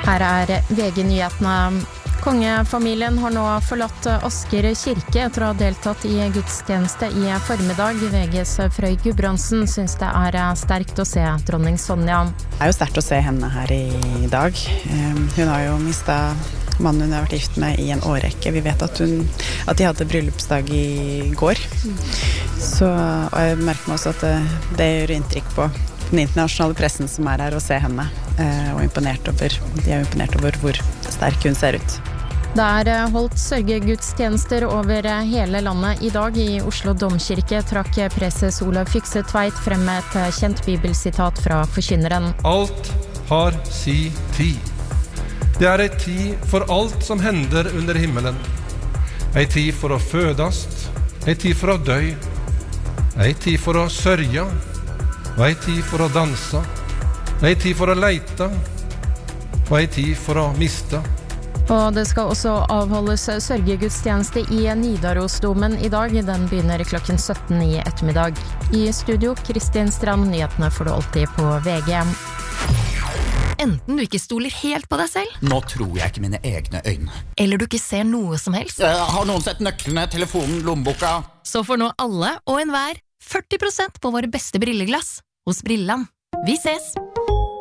Her VG-nyhetene. Kongefamilien har nå forlatt Asker kirke etter å ha deltatt I gudstjeneste I formiddag. VGs Frøy Gudbrandsen synes det sterkt å se dronning Sonja. Det jo sterkt å se henne her I dag. Hun har jo mistet mannen hun har vært gift med I en årrekke. Vi vet at de hadde bryllupsdag I går. Og jeg merker meg også at det gjør inntrykk på den internasjonale pressen som her å se henne, og de imponert over hvor sterk hun ser ut. Det holdt sørgegudstjenester over hele landet I dag. I Oslo Domkirke trakk preses Olav Fykse Tveit frem med et kjent bibelsitat fra forkynneren. Alt har si tid. Det en tid for alt som hender under himmelen. En tid for å fødast, en tid for å dø, en tid for å sørge, og en tid for å danse, en tid for å leite, og en tid for å miste. Og det skal også avholdes sørgegudstjeneste I Nidarosdomen I dag. Den begynner klokken 17 I ettermiddag. I studio, Kristin Strand, nyhetene får du alltid på VG. Enten du ikke stoler helt på deg selv. Nå tror jeg ikke mine egne øyne. Eller du ikke ser noe som helst. Har noen sett nøklene, telefonen, lommeboka? Så får nå alle og enhver 40% på våre beste brilleglass hos Brillam. Vi ses!